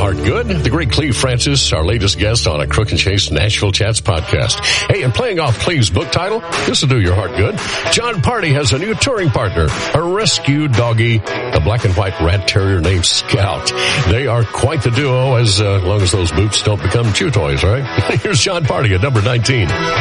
heart good. The great Cleve Francis, our latest guest on a Crook and Chase Nashville Chats podcast. Hey, and playing off Cleve's book title, this will do your heart good. Jon Pardi has a new touring partner, a rescue doggy, a black and white rat terrier named Scout. They are quite the duo as long as those boots don't become chew toys, right? Here's Jon Pardi at number 19.